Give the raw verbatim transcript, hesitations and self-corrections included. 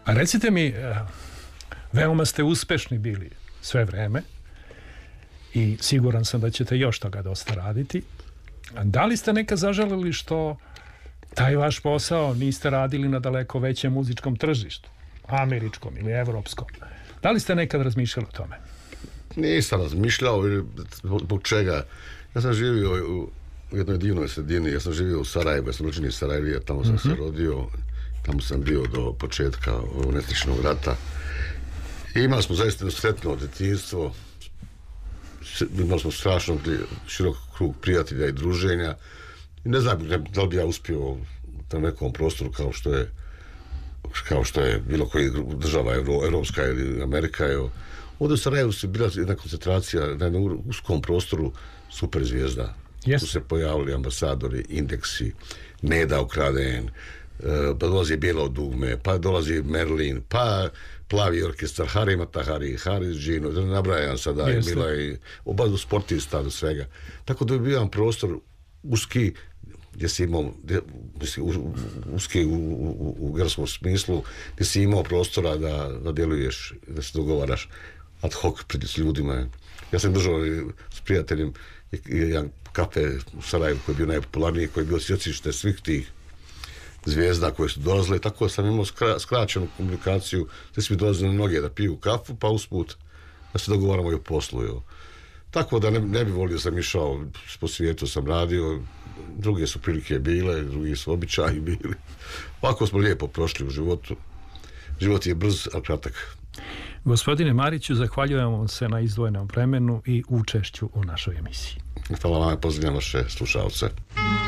A recite mi, veoma ste uspešni bili sve vreme i siguran sam da ćete još toga dosta raditi. Da li ste nekad zažalili što taj vaš posao niste radili na daleko većem muzičkom tržištu, američkom ili evropskom? Da li ste nekad razmišljali o tome? Nisam razmišljao, zbog čega. Ja sam živio u jednoj divnoj sredini, ja sam živio u Sarajevu, ja sam rođen iz Sarajevija, tamo sam mm-hmm. se rodio, tamo sam bio do početka ovog nesrećnog rata. I imali smo zaista sretno djetinjstvo, imali smo strašno širok krug prijatelja i druženja. I ne znam da li bi ja uspio na nekom prostoru kao što je kao što je bilo koji država, Evro, Evropska ili Amerika. Evo. Ovdje u Sarajevu se bila jedna koncentracija na jednom uskom prostoru super zvijezda. Yes. Tu se pojavili ambasadori, Indeksi, Neda Ukraden, pa dolazi Bijelo dugme, pa dolazi Merlin, pa Plavi orkestar, Hari Matahari, Haris Džino, da ne nabrajam sada, yes. je bila i oba sportista do svega. Tako da je bio jedan prostor uski, gdje si imao, gdje, uski u, u, u gerskom smislu, gdje si imao prostora da, da djeluješ, da se dogovaraš ad hoc pred ljudima. Ja sam držao s prijateljem jedan kafe u Sarajevu koji je bio najpopularniji, koji je bio sjecište svih tih zvijezda koje su dolazile, tako sam imao skra, skraćenu komunikaciju, gdje svi dolazili na noge da piju kafu, pa usput da se dogovaramo i o poslu. Jo. Tako da ne, ne bi volio, sam išao po svijetu, sam radio, druge su prilike bile, drugi su običaji bili. Ovako smo lijepo prošli u životu. Život je brz, a kratak. Gospodine Mariću, zahvaljujem vam se na izdvojenom vremenu i učešću u našoj emisiji. Hvala vam, pozdravljam vaše slušalce.